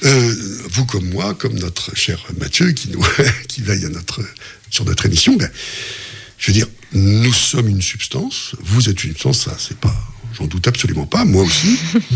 Vous comme moi, comme notre cher Mathieu qui veille sur notre émission, je veux dire, nous sommes une substance, vous êtes une substance, ça c'est pas, j'en doute absolument pas, moi aussi.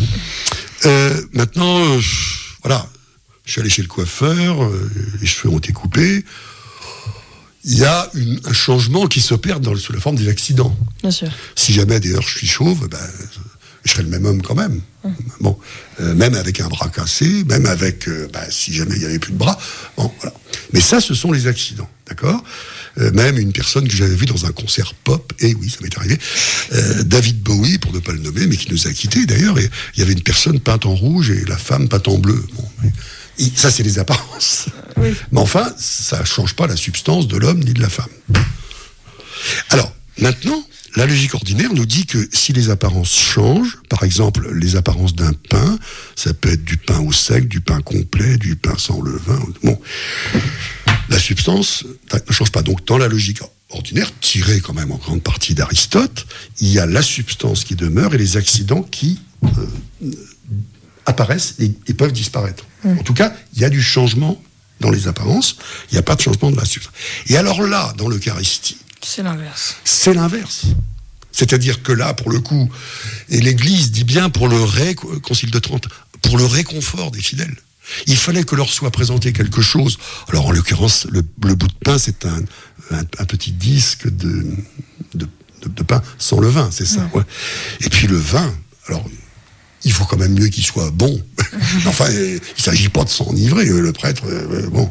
Maintenant, voilà, je suis allé chez le coiffeur, les cheveux ont été coupés. Il y a un changement qui s'opère sous la forme des accidents. Bien sûr. Si jamais d'ailleurs je suis chauve, je serai le même homme quand même. Bon, même avec un bras cassé, même avec, si jamais il n'y avait plus de bras. Bon, voilà. Mais ça, ce sont les accidents, d'accord ? Même une personne que j'avais vue dans un concert pop, et oui, ça m'est arrivé, David Bowie, pour ne pas le nommer, mais qui nous a quittés d'ailleurs, et il y avait une personne peinte en rouge et la femme peinte en bleu. Bon, ça, c'est les apparences. Oui. Mais enfin, ça ne change pas la substance de l'homme ni de la femme. Alors, maintenant, la logique ordinaire nous dit que si les apparences changent, par exemple, les apparences d'un pain, ça peut être du pain au sec, du pain complet, du pain sans levain. Bon, la substance ne change pas. Donc, dans la logique ordinaire, tirée quand même en grande partie d'Aristote, il y a la substance qui demeure et les accidents qui apparaissent et peuvent disparaître. En tout cas, il y a du changement dans les apparences, il n'y a pas de changement de la substance. Et alors là, dans l'Eucharistie, c'est l'inverse. C'est l'inverse. C'est-à-dire que là, pour le coup, et l'Église dit bien pour le Concile de Trente, pour le réconfort des fidèles, il fallait que leur soit présenté quelque chose. Alors en l'occurrence, le bout de pain, c'est un petit disque de pain sans levain, c'est ça. Ouais. Et puis le vin, alors il faut quand même mieux qu'il soit bon. Enfin, il ne s'agit pas de s'enivrer, le prêtre. Bon.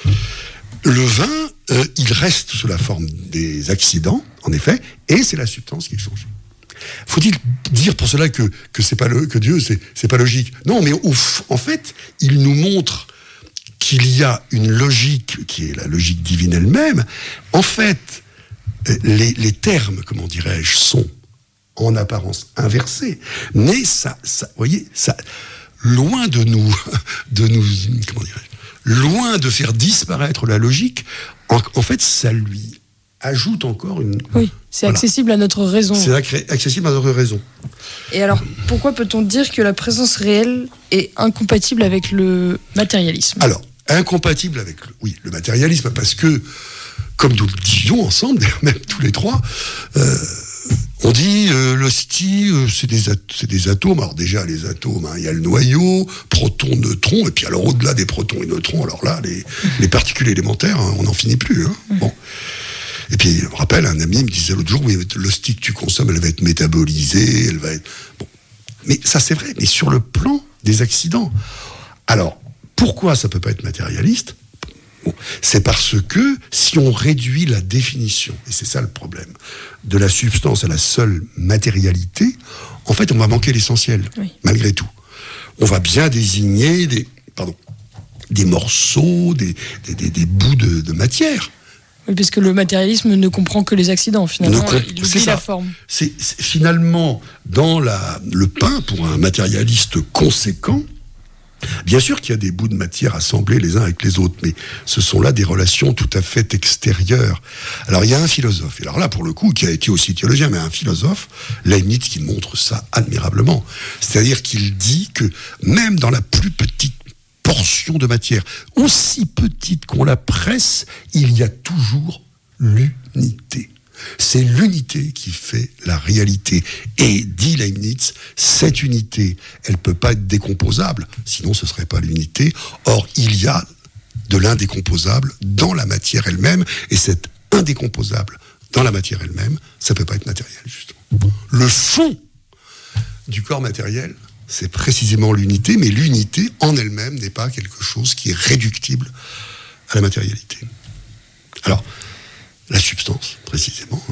Le vin, il reste sous la forme des accidents, en effet, et c'est la substance qui change. Faut-il dire pour cela que c'est pas que Dieu, c'est pas logique? Non, mais en fait, il nous montre qu'il y a une logique qui est la logique divine elle-même. En fait, les termes, comment dirais-je, sont en apparence inversés, mais ça, vous voyez, ça, loin de nous, comment dirais-je, loin de faire disparaître la logique, en fait, ça lui ajoute encore une... Oui, c'est accessible à notre raison. C'est accessible à notre raison. Et alors, pourquoi peut-on dire que la présence réelle est incompatible avec le matérialisme? Alors, incompatible avec le matérialisme, parce que, comme nous le disions ensemble, même tous les trois, on dit l'hostie, c'est des atomes. Alors déjà, les atomes, il y a le noyau, protons, neutrons, et puis alors au-delà des protons et neutrons, alors là, les particules élémentaires, on n'en finit plus. Bon. Et puis, je me rappelle, un ami me disait l'autre jour, oui, l'hostie que tu consommes, elle va être métabolisée, elle va être... Bon. Mais ça, c'est vrai, mais sur le plan des accidents. Alors, pourquoi ça ne peut pas être matérialiste ? Bon, c'est parce que si on réduit la définition, et c'est ça le problème, de la substance à la seule matérialité, en fait, on va manquer l'essentiel, malgré tout. On va bien désigner des morceaux, des bouts de matière. Oui, parce que le matérialisme ne comprend que les accidents, finalement. Il oublie la forme. C'est finalement, dans le pain, pour un matérialiste conséquent, bien sûr qu'il y a des bouts de matière assemblés les uns avec les autres, mais ce sont là des relations tout à fait extérieures. Alors il y a un philosophe, et alors là pour le coup, qui a été aussi théologien, mais un philosophe, Leibniz, qui montre ça admirablement. C'est-à-dire qu'il dit que même dans la plus petite portion de matière, aussi petite qu'on la presse, il y a toujours l'unité. C'est l'unité qui fait la réalité. Et, dit Leibniz, cette unité, elle ne peut pas être décomposable, sinon ce ne serait pas l'unité. Or, il y a de l'indécomposable dans la matière elle-même, et cet indécomposable dans la matière elle-même, ça ne peut pas être matériel, justement. Le fond du corps matériel, c'est précisément l'unité, mais l'unité en elle-même n'est pas quelque chose qui est réductible à la matérialité. Alors, la substance, précisément.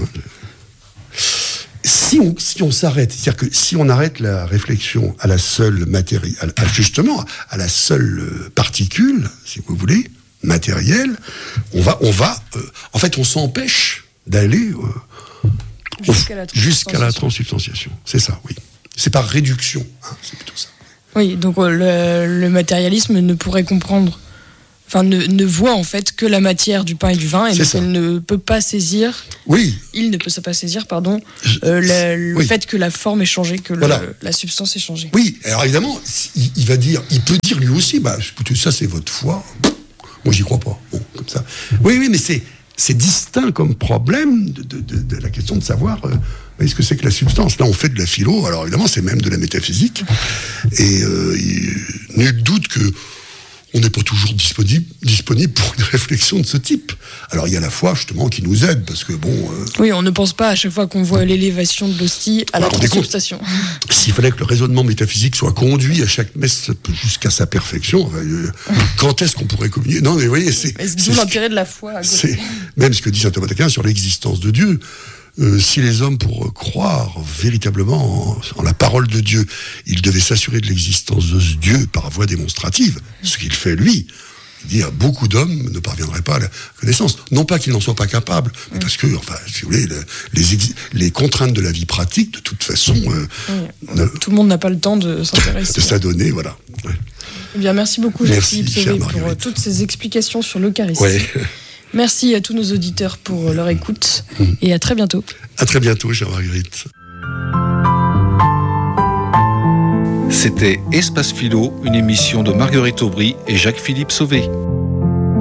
Si on s'arrête, c'est-à-dire que si on arrête la réflexion à la seule justement, à la seule particule, si vous voulez, matérielle, en fait, on s'empêche d'aller jusqu'à la transsubstantiation. C'est ça, oui. C'est par réduction, c'est plutôt ça. Oui, donc le matérialisme ne pourrait comprendre ne voit en fait que la matière du pain et du vin, et donc elle ne peut pas saisir. Oui. Il ne peut pas saisir, le fait que la forme est changée, que la substance est changée. Oui. Alors évidemment, il peut dire lui aussi, écoutez, ça c'est votre foi. Moi j'y crois pas. Bon, comme ça. Oui, mais c'est distinct comme problème de la question de savoir. Ce que c'est que la substance. Là, on fait de la philo, alors évidemment, c'est même de la métaphysique. Et nul doute que on n'est pas toujours disponible pour une réflexion de ce type. Alors, il y a la foi, justement, qui nous aide, parce que Oui, on ne pense pas à chaque fois qu'on voit l'élévation de l'hostie à la transubstantiation. S'il fallait que le raisonnement métaphysique soit conduit à chaque messe jusqu'à sa perfection, quand est-ce qu'on pourrait communier ? Non, mais vous voyez, c'est l'intérêt de la foi. C'est même ce que dit saint Thomas d'Aquin sur l'existence de Dieu. Si les hommes, pour croire véritablement en la parole de Dieu, ils devaient s'assurer de l'existence de ce Dieu par voie démonstrative, ce qu'il fait lui, il dit beaucoup d'hommes ne parviendraient pas à la connaissance. Non pas qu'ils n'en soient pas capables, mais parce que, si vous voulez, les contraintes de la vie pratique, de toute façon... tout le monde n'a pas le temps de s'intéresser. De s'adonner, voilà. Ouais. Eh bien, merci beaucoup, Jacques-Philippe Sauvé, pour toutes ces explications sur l'Eucharistie. Ouais. Merci à tous nos auditeurs pour leur écoute et à très bientôt. À très bientôt, chère Marguerite. C'était Espace Philo, une émission de Marguerite Aubry et Jacques-Philippe Sauvé.